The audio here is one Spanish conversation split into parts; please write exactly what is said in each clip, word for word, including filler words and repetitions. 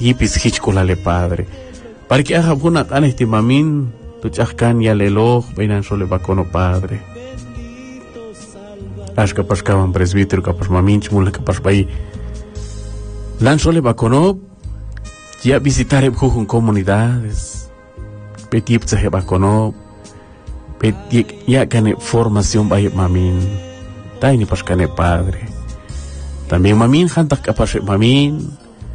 yipis hichkulale padre. Para que haga una can este mamin, tu chascan y aleloj, vainan sole bacono padre. Ashka pascaban presbítero, capas mamin, chmula capas bay. Lan sole bacono, ya visitar en comunidades. Petip se bacono, petit ya cane formación bay mamin. Taini pascane padre. También mamin, jantas capas mamin.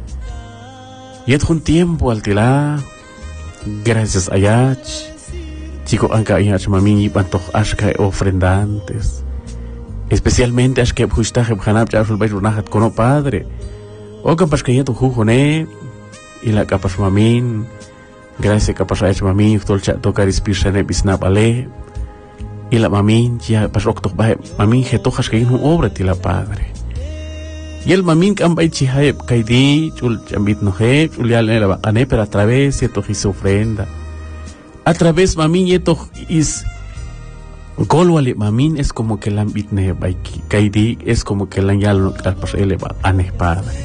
Y es un tiempo al tila, gracias a Yach, chico anca Yach mamin y pantoch ashka ofrendantes. Especialmente ashka pushtaje bhanab ya sulbay runahat kono padre. O capas que ya tu jujone, y la capas mamin, gracias capas a Yach mamin, tolcha tocar ispirshane bisnab ale, y la mamin ya pasok tok bahe, mamin jetojas que yin un obra tila padre. Y el mamin cambay chihaeb kaidi chul chambit noheb chul ya le la ane pero a través de tu ofrenda a través mamin yeto is golwale mamin es como que la ambit ne baiki kaidi es como que la yal al pas ele ba ane padre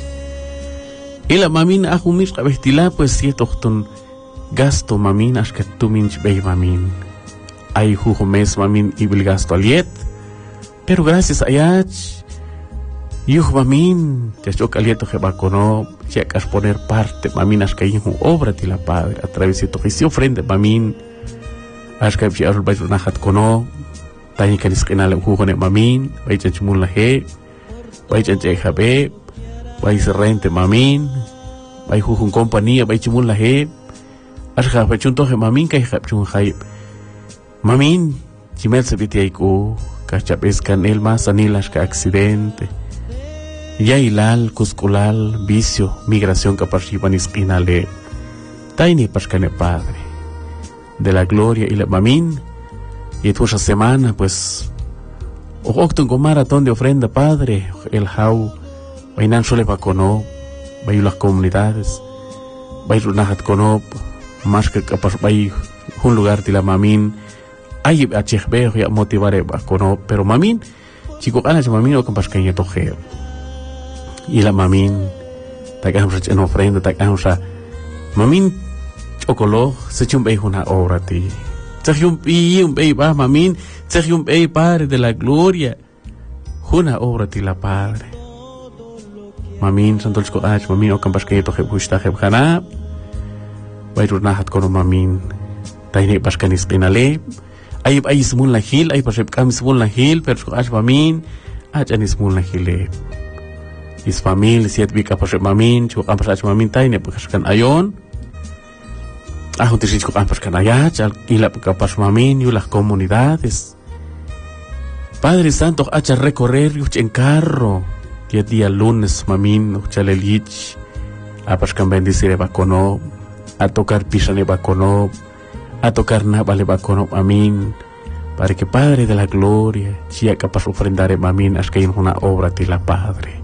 y la mamin ajumis kabestila pues yeto ton gasto mamin as que tu minch bay mamin ay jujo mes mamin ibil gasto aliet pero gracias a Yach Yuh mamin, te choca alieto que bacono, checas poner parte, mamin as que hijo obra de la padre, a través de tu gestión frente, mamin, as que ya vais una hat cono, tani que nisquenale jugone mamin, vais a chumul la he, vais a cheja be, vais a rente mamin, vais jujun compañía, vais chumul la he, as que vais chunto que mamin que hija chun hay, mamin, chimel se vite aiku, cachapes can el más anilas que accidente. Ya ilal, cusculal, vicio, migración caparchipan isquinale. Taini pascane padre. De la gloria y la mamin. Y tu esa semana, pues. Octon con maratón de ofrenda, padre. El jau. Vainan sole bacono. Vayu las comunidades. Vayu nahat cono. Más que capaz vayu un lugar de la mamin. Ay, a chechbeo ya motivare bacono. Pero mamin, chico ganas mamin o capaz que ya toje. Y la mamin, tagamsa en ofrenda, tagamsa, mamin, chocolo, se chumbei una obra ti. Chajum pi, un bei va, mamin, chajum bei padre de la gloria, una obra ti la padre. Mamin, santos coach, mamin, o campas que toje bushta hebjana, vai runahat kono mamin, taine pascanis pinale, ay ay smun la hil, ay pasep kam smun la hil, pero coach mamin, achanis smun la hile. Is famil siat bika pasep mamin chu ampas mamin taine paskan ayon ahun tisis chu ampas kan ayach al ila kapas mamin y las comunidades. Padre Santo hacha recorrer yuch en carro que día lunes mamin chalelich a paskan bendecir bacono a tocar pisane bacono a tocar nabale bacono mamin para que Padre de la gloria sea capaz ofrendar mamin as que en una obra de la Padre.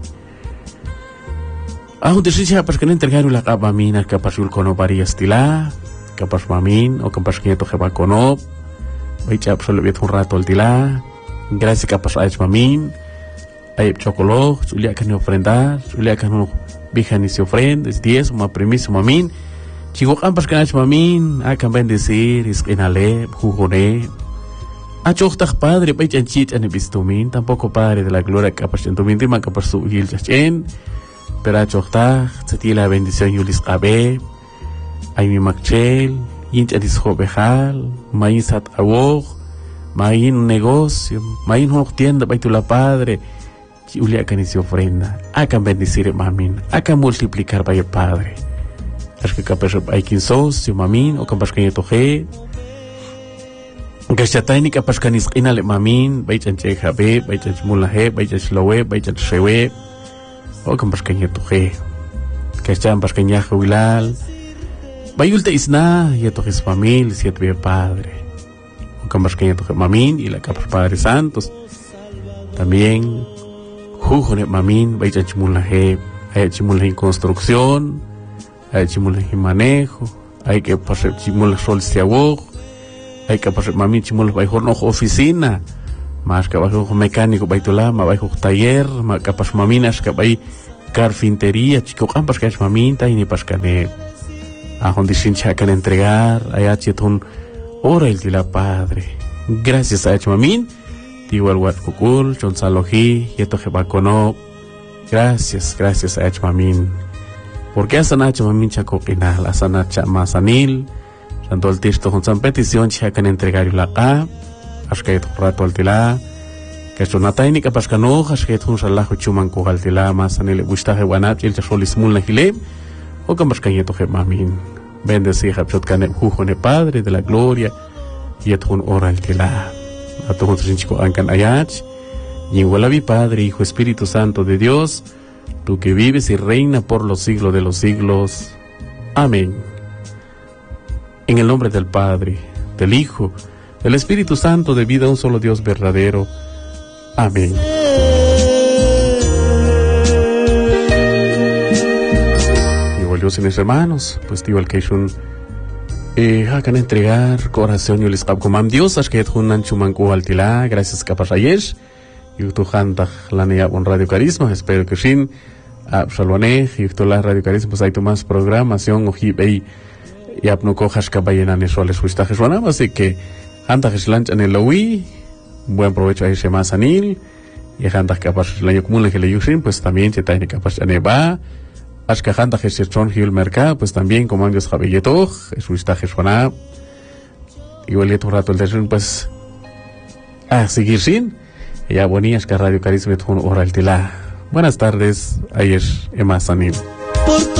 Aun desisia pas que no entregar la capa mina capas ul cono varias tila, capas mamin o capas que to jeba cono, vai chap solo un rato el tila, gracias capas a mamin, hay chocolo, julia que no ofrendar, julia que no bija ni se ofrendes, diez uma premisa mamin, chico capas que na mamin, a can bendecir, is enale, jugone. A chochtag padre, vai chanchit en bistumin, tampoco padre de la gloria capas en tumin, tima capas su hil chachen. Pero a choctar, se tiene la bendición Yulis Abe, hay mi Machel, Yinch Adis Jobejal, Maín Sat Awog, Maín un negocio, Maín una tienda, Baitu la Padre, Julia que ni se ofrenda, acá bendecir mamin, acá multiplicar para el Padre. Es que capaz hay quien socio, mamin, o capaz que yo toje, que ya tiene capaz que ni esquina le mamin, Baichan Chejabe, Baichan Mulaje, Baichan Shlowe, Baichan Shewe. O kan pascanya tohe, que ya pascanya jubilal, bayulta isna y tohe es familia, siete ve padre, o kan pascanya tohe mamin y la capas Padre Santos, también jujone mamin, vaya chimula he, hay chimula en construcción, hay chimula en manejo, hay que pasar chimula sol siawog, hay que pasar mamin chimula vaya horno oficina. Mas que bajo mecánico baitula, ma bajo taller, ma capas maminas que bay carpintería, chico, ambas que es maminta y ni pascane. A donde sin chacan entregar, allá chetón, ora el de la padre. Gracias a Mamin, digo el Huatcucul, Chonsaloji, y esto que va con gracias, gracias a Mamin. Porque a Sanacha Mamin Chacoquinal, a Sanacha Mazanil, tanto el texto con San petición, chacan entregar y la A, Ashket rato al tila, que es una técnica pascano, Ashket un salajo chuman cogal tila, Mazanil, Bustaje Wanat, y el Chasolismul Nahile, o Camascayeto Mamin. Bendecir a Chotcane, Jujone Padre de la Gloria, y et un ora el tila. A todos los chicos ancan ayach, y igual a Padre, Hijo, Espíritu Santo de Dios, tú que vives y reina por los siglos de los siglos. Amén. En el nombre del Padre, del Hijo, del Espíritu Santo, de vida a un solo Dios verdadero. Amén. Igual Dios y mis hermanos, pues digo el que es un eh, hagan entregar corazón y les comam Dios, as que hunan chumanco altila, gracias capasayesh, y tu hanta la nea un Radio Carisma, espero que sin a Salone, y tu la Radio Carisma, pues hay tu más programación, o hip y y apno cojas cabayena ne soles huistajes wanam, así que hanta que slanch en el lowi, buen provecho a ese más anil, y hanta que capaz la yo común que le yusin, pues también se tiene capaz a neba. Ashkahanta que se chon el mercado, pues también como antes Javelleto, es un estaje suena. Igual un rato el deseo, pues a seguir sin. Ya bonías que Radio Carisma es un hora el tila. Buenas tardes, ayer Emma Sanil.